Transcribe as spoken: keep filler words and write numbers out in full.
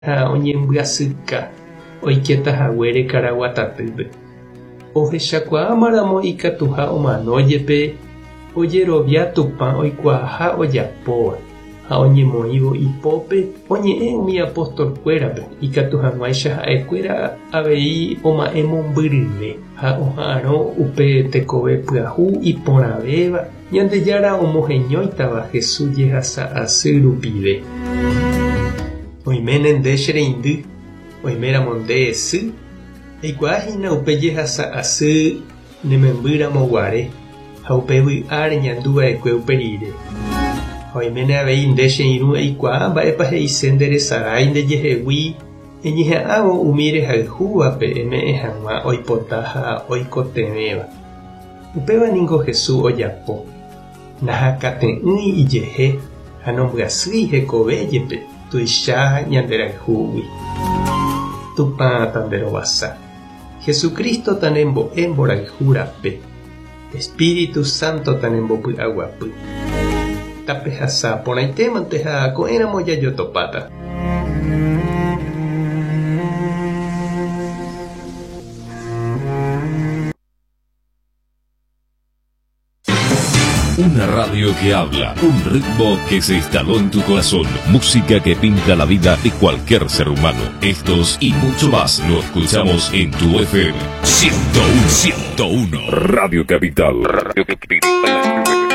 ha oñembyasýka oiketahaguére karaguatatýpe. Ohechakuaamaramo ikatuha omanójepe ojerovia Tupã oikuaaha ojapóva ha oñemoĩvo ipópe oñe'ẽ umi apostolkuérape ikatuhag̃uáicha ha'ekuéra avei oma'ẽmombyryve ha oha'ãrõ upe tekove pyahu iporãvéva Ñandejára omoheñóitava Jesús jehasa asy rupive. Oiméne nde che reindy, oiméramo nde esy, eikuaahína upe jehasa asy nemembýramo guare ha upe vy'áre ñanduva'ekue upe rire. Oiméne avei nde che irũ eikuaa mba'épa he'ise nderesarái ndejehegui eñeha'ãvo umi rehayhúvape eme'ẽ hag̃ua oipota ha oikotevẽva. Upéva niko Jesús ojapo nahakate'ỹi ijehe ha nombyasýi hekovéjepe tuicha ñanderayhúgui. Tupã tanderovasa. Jesucristo tanembo'e mborayhúrape. Espíritu Santo tanembopy'aguapy. Tapehasa porãitémante ha ko'ẽramo jajotopáta. Una radio que habla, un ritmo que se instaló en tu corazón, música que pinta la vida de cualquier ser humano. Estos y mucho más lo escuchamos en tu F M ciento uno, ciento uno. Radio Capital. Radio Capital.